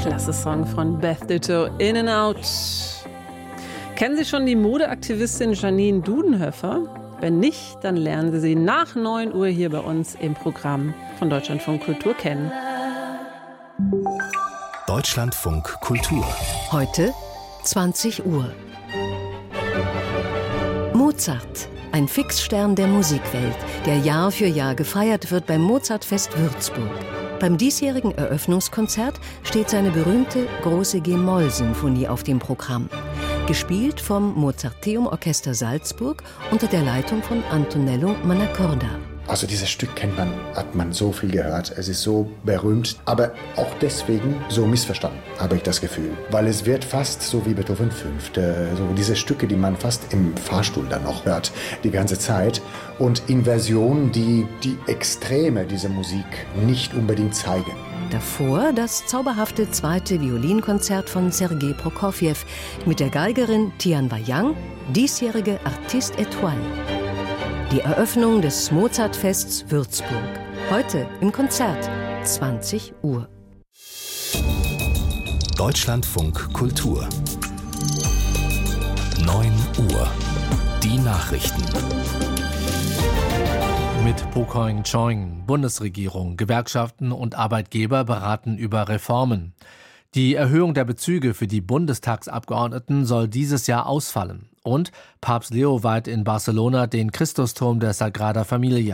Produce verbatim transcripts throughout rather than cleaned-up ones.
Klasse Song von Beth Ditto, In and Out. Kennen Sie schon die Modeaktivistin Janine Dudenhöfer? Wenn nicht, dann lernen Sie sie nach neun Uhr hier bei uns im Programm von Deutschlandfunk Kultur kennen. Deutschlandfunk Kultur. Heute zwanzig Uhr. Mozart, ein Fixstern der Musikwelt, der Jahr für Jahr gefeiert wird beim Mozartfest Würzburg. Beim diesjährigen Eröffnungskonzert steht seine berühmte große G-Moll-Sinfonie auf dem Programm. Gespielt vom Mozarteum Orchester Salzburg unter der Leitung von Antonello Mannacorda. Also dieses Stück kennt man, hat man so viel gehört. Es ist so berühmt, aber auch deswegen so missverstanden, habe ich das Gefühl. Weil es wird fast so wie Beethoven fünf. So diese Stücke, die man fast im Fahrstuhl dann noch hört, die ganze Zeit. Und in Versionen, die die Extreme dieser Musik nicht unbedingt zeigen. Davor das zauberhafte zweite Violinkonzert von Sergei Prokofjew mit der Geigerin Tian Wang, diesjährige Artiste Étoile. Die Eröffnung des Mozartfests Würzburg. Heute im Konzert, zwanzig Uhr. Deutschlandfunk Kultur. neun Uhr. Die Nachrichten. Mit Po Koing-Choing. Bundesregierung, Gewerkschaften und Arbeitgeber beraten über Reformen. Die Erhöhung der Bezüge für die Bundestagsabgeordneten soll dieses Jahr ausfallen. Und Papst Leo weiht in Barcelona den Christusturm der Sagrada Familia.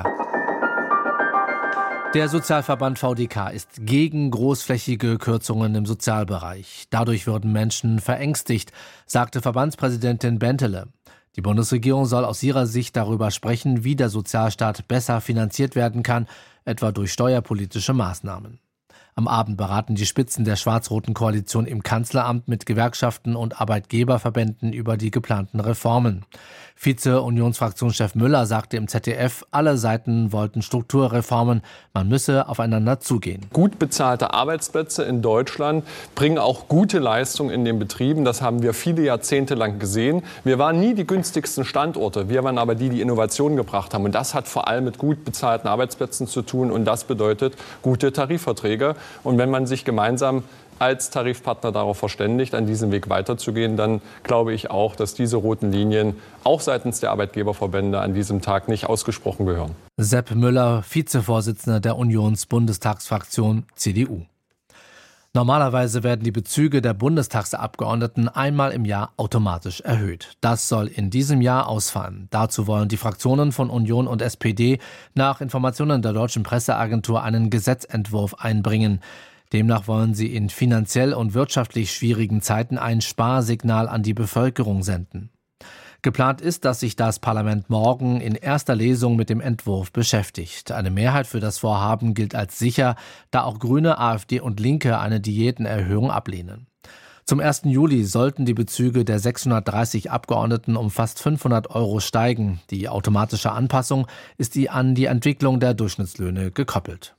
Der Sozialverband V D K ist gegen großflächige Kürzungen im Sozialbereich. Dadurch würden Menschen verängstigt, sagte Verbandspräsidentin Bentele. Die Bundesregierung soll aus ihrer Sicht darüber sprechen, wie der Sozialstaat besser finanziert werden kann, etwa durch steuerpolitische Maßnahmen. Am Abend beraten die Spitzen der schwarz-roten Koalition im Kanzleramt mit Gewerkschaften und Arbeitgeberverbänden über die geplanten Reformen. Vize-Unionsfraktionschef Müller sagte im Z D F, alle Seiten wollten Strukturreformen, man müsse aufeinander zugehen. Gut bezahlte Arbeitsplätze in Deutschland bringen auch gute Leistung in den Betrieben. Das haben wir viele Jahrzehnte lang gesehen. Wir waren nie die günstigsten Standorte, wir waren aber die, die Innovationen gebracht haben. Und das hat vor allem mit gut bezahlten Arbeitsplätzen zu tun und das bedeutet gute Tarifverträge. Und wenn man sich gemeinsam als Tarifpartner darauf verständigt, an diesem Weg weiterzugehen, dann glaube ich auch, dass diese roten Linien auch seitens der Arbeitgeberverbände an diesem Tag nicht ausgesprochen gehören. Sepp Müller, Vizevorsitzender der Unions-Bundestagsfraktion C D U. Normalerweise werden die Bezüge der Bundestagsabgeordneten einmal im Jahr automatisch erhöht. Das soll in diesem Jahr ausfallen. Dazu wollen die Fraktionen von Union und S P D nach Informationen der Deutschen Presseagentur einen Gesetzentwurf einbringen. Demnach wollen sie in finanziell und wirtschaftlich schwierigen Zeiten ein Sparsignal an die Bevölkerung senden. Geplant ist, dass sich das Parlament morgen in erster Lesung mit dem Entwurf beschäftigt. Eine Mehrheit für das Vorhaben gilt als sicher, da auch Grüne, AfD und Linke eine Diätenerhöhung ablehnen. Zum ersten Juli sollten die Bezüge der sechshundertdreißig Abgeordneten um fast fünfhundert Euro steigen. Die automatische Anpassung ist die an die Entwicklung der Durchschnittslöhne gekoppelt.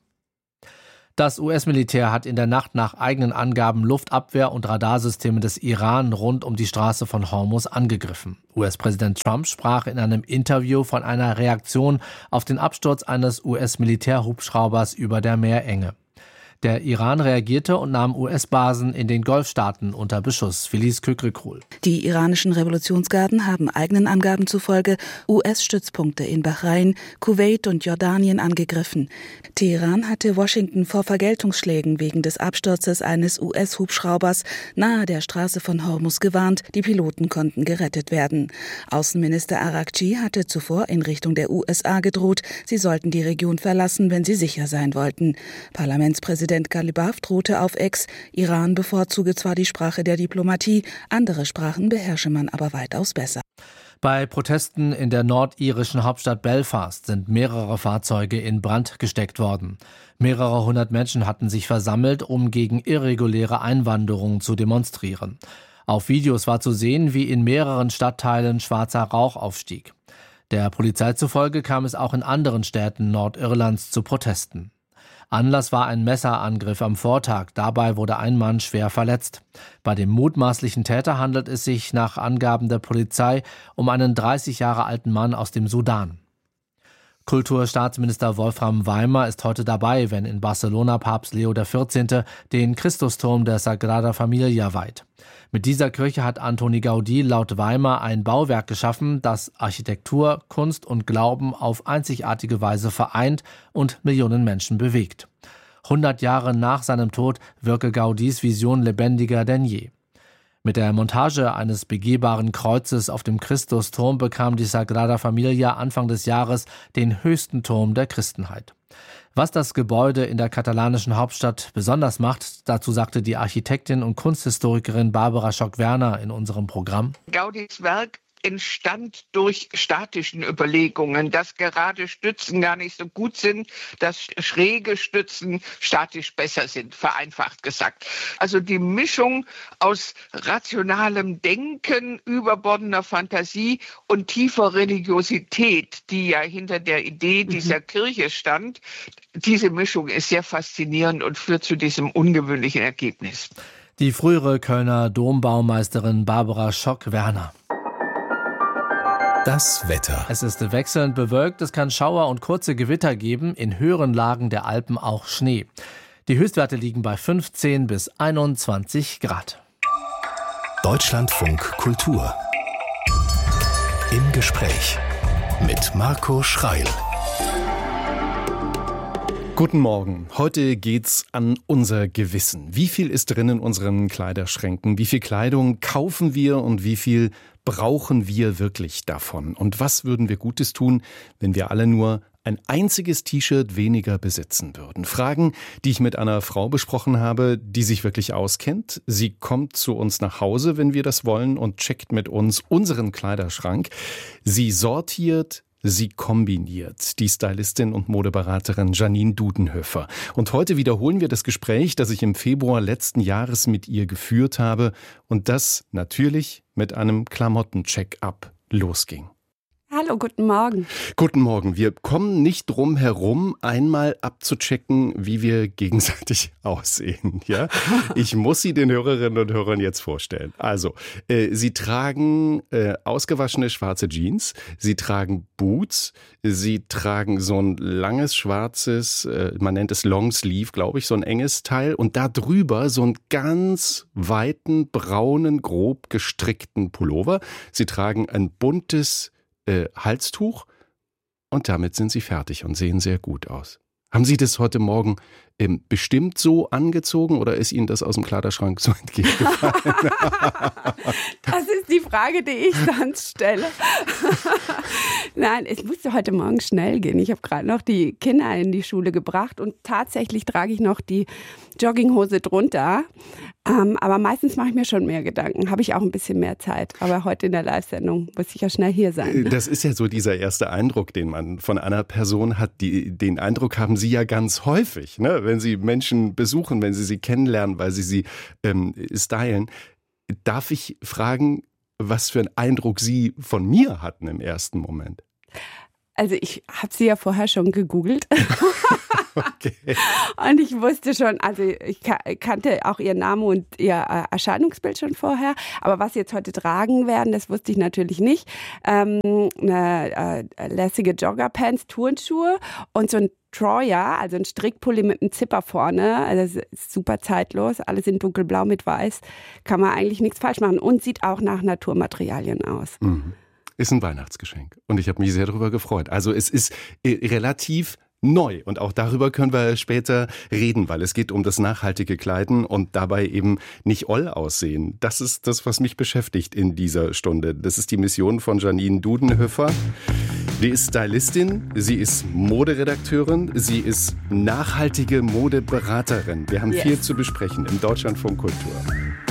Das U S-Militär hat in der Nacht nach eigenen Angaben Luftabwehr- und Radarsysteme des Iran rund um die Straße von Hormuz angegriffen. U S-Präsident Trump sprach in einem Interview von einer Reaktion auf den Absturz eines U S-Militärhubschraubers über der Meerenge. Der Iran reagierte und nahm U S-Basen in den Golfstaaten unter Beschuss. Felice Kökrikul. Die iranischen Revolutionsgarden haben eigenen Angaben zufolge U S-Stützpunkte in Bahrain, Kuwait und Jordanien angegriffen. Teheran hatte Washington vor Vergeltungsschlägen wegen des Absturzes eines U S-Hubschraubers nahe der Straße von Hormuz gewarnt. Die Piloten konnten gerettet werden. Außenminister Araghchi hatte zuvor in Richtung der U S A gedroht, sie sollten die Region verlassen, wenn sie sicher sein wollten. Parlamentspräsident Präsident Galibaf drohte auf Ex, Iran bevorzuge zwar die Sprache der Diplomatie, andere Sprachen beherrsche man aber weitaus besser. Bei Protesten in der nordirischen Hauptstadt Belfast sind mehrere Fahrzeuge in Brand gesteckt worden. Mehrere hundert Menschen hatten sich versammelt, um gegen irreguläre Einwanderung zu demonstrieren. Auf Videos war zu sehen, wie in mehreren Stadtteilen schwarzer Rauch aufstieg. Der Polizei zufolge kam es auch in anderen Städten Nordirlands zu Protesten. Anlass war ein Messerangriff am Vortag. Dabei wurde ein Mann schwer verletzt. Bei dem mutmaßlichen Täter handelt es sich nach Angaben der Polizei um einen dreißig Jahre alten Mann aus dem Sudan. Kulturstaatsminister Wolfram Weimar ist heute dabei, wenn in Barcelona Papst Leo der vierzehnte den Christusturm der Sagrada Familia weiht. Mit dieser Kirche hat Antoni Gaudí laut Weimar ein Bauwerk geschaffen, das Architektur, Kunst und Glauben auf einzigartige Weise vereint und Millionen Menschen bewegt. hundert Jahre nach seinem Tod wirke Gaudís Vision lebendiger denn je. Mit der Montage eines begehbaren Kreuzes auf dem Christusturm bekam die Sagrada Familia Anfang des Jahres den höchsten Turm der Christenheit. Was das Gebäude in der katalanischen Hauptstadt besonders macht, dazu sagte die Architektin und Kunsthistorikerin Barbara Schock-Werner in unserem Programm. Gaudís Werk entstand durch statischen Überlegungen, dass gerade Stützen gar nicht so gut sind, dass schräge Stützen statisch besser sind, vereinfacht gesagt. Also die Mischung aus rationalem Denken, überbordener Fantasie und tiefer Religiosität, die ja hinter der Idee dieser mhm. Kirche stand, diese Mischung ist sehr faszinierend und führt zu diesem ungewöhnlichen Ergebnis. Die frühere Kölner Dombaumeisterin Barbara Schock-Werner. Das Wetter. Es ist wechselnd bewölkt, es kann Schauer und kurze Gewitter geben, in höheren Lagen der Alpen auch Schnee. Die Höchstwerte liegen bei fünfzehn bis einundzwanzig Grad. Deutschlandfunk Kultur. Im Gespräch mit Marco Schreil. Guten Morgen. Heute geht's an unser Gewissen. Wie viel ist drin in unseren Kleiderschränken? Wie viel Kleidung kaufen wir und wie viel brauchen wir wirklich davon? Und was würden wir Gutes tun, wenn wir alle nur ein einziges T-Shirt weniger besitzen würden? Fragen, die ich mit einer Frau besprochen habe, die sich wirklich auskennt. Sie kommt zu uns nach Hause, wenn wir das wollen, und checkt mit uns unseren Kleiderschrank. Sie sortiert, sie kombiniert, die Stylistin und Modeberaterin Janine Dudenhöfer. Und heute wiederholen wir das Gespräch, das ich im Februar letzten Jahres mit ihr geführt habe und das natürlich mit einem Klamotten-Check-up losging. Hallo, guten Morgen. Guten Morgen. Wir kommen nicht drum herum, einmal abzuchecken, wie wir gegenseitig aussehen. Ja, ich muss Sie den Hörerinnen und Hörern jetzt vorstellen. Also, äh, Sie tragen äh, ausgewaschene schwarze Jeans, Sie tragen Boots, Sie tragen so ein langes schwarzes, äh, man nennt es Longsleeve, glaube ich, so ein enges Teil und da drüber so einen ganz weiten, braunen, grob gestrickten Pullover. Sie tragen ein buntes Äh, Halstuch und damit sind Sie fertig und sehen sehr gut aus. Haben Sie das heute Morgen ähm, bestimmt so angezogen oder ist Ihnen das aus dem Kleiderschrank so entgegengefallen? Das ist die Frage, die ich sonst stelle. Nein, es musste heute Morgen schnell gehen. Ich habe gerade noch die Kinder in die Schule gebracht und tatsächlich trage ich noch die Jogginghose drunter. Ähm, aber meistens mache ich mir schon mehr Gedanken. Habe ich auch ein bisschen mehr Zeit. Aber heute in der Live-Sendung muss ich ja schnell hier sein. Das ist ja so dieser erste Eindruck, den man von einer Person hat. Die, den Eindruck haben Sie ja ganz häufig, ne? Wenn Sie Menschen besuchen, wenn Sie sie kennenlernen, weil Sie sie ähm, stylen. Darf ich fragen, was für einen Eindruck Sie von mir hatten im ersten Moment? Also ich habe sie ja vorher schon gegoogelt. Okay. Und ich wusste schon, also ich kannte auch ihren Namen und ihr Erscheinungsbild schon vorher. Aber was sie jetzt heute tragen werden, das wusste ich natürlich nicht. Ähm, eine äh, lässige Joggerpants, Turnschuhe und so ein Troyer, also ein Strickpulli mit einem Zipper vorne. Also super zeitlos, alles in dunkelblau mit weiß. Kann man eigentlich nichts falsch machen und sieht auch nach Naturmaterialien aus. Mhm. Ist ein Weihnachtsgeschenk und ich habe mich sehr darüber gefreut. Also es ist äh, relativ neu und auch darüber können wir später reden, weil es geht um das nachhaltige Kleiden und dabei eben nicht oll aussehen. Das ist das, was mich beschäftigt in dieser Stunde. Das ist die Mission von Janine Dudenhöfer. Die ist Stylistin, sie ist Moderedakteurin, sie ist nachhaltige Modeberaterin. Wir haben yes. viel zu besprechen im Deutschlandfunk Kultur.